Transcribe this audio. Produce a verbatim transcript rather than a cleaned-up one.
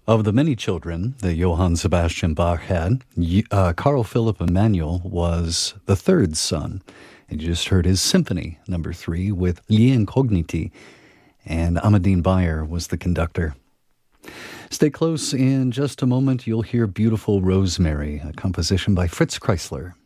Of the many children that Johann Sebastian Bach had, uh, Carl Philipp Emanuel was the third son. And you just heard his Symphony Number Three with Gli Incogniti, and Amadine Bayer was the conductor. Stay close. In just a moment, you'll hear Beautiful Rosemary, a composition by Fritz Kreisler.